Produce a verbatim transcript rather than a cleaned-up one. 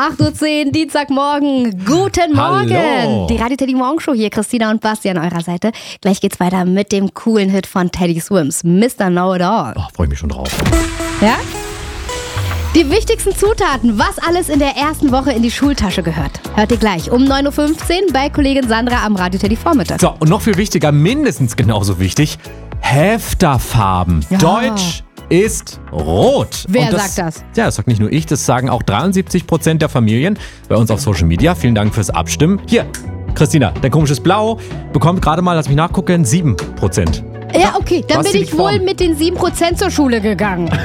acht Uhr zehn, Dienstagmorgen. Guten Morgen. Hallo. Die Radio Teddy Morgenshow hier, Christina und Basti an eurer Seite. Gleich geht's weiter mit dem coolen Hit von Teddy Swims, Mister Know It All. Oh, freue ich mich schon drauf. Ja? Die wichtigsten Zutaten, was alles in der ersten Woche in die Schultasche gehört. Hört ihr gleich um neun Uhr fünfzehn bei Kollegin Sandra am Radio Teddy Vormittag. So, und noch viel wichtiger, mindestens genauso wichtig, Hefterfarben. Ja. Deutsch ist rot. Wer und das, sagt das? Ja, das sagt nicht nur ich, das sagen auch dreiundsiebzig Prozent der Familien bei uns auf Social Media. Vielen Dank fürs Abstimmen. Hier, Christina, dein komisches Blau bekommt gerade mal, lass mich nachgucken, sieben Prozent. Ja, okay, dann Basti bin liegt ich wohl vorn. mit den sieben Prozent zur Schule gegangen.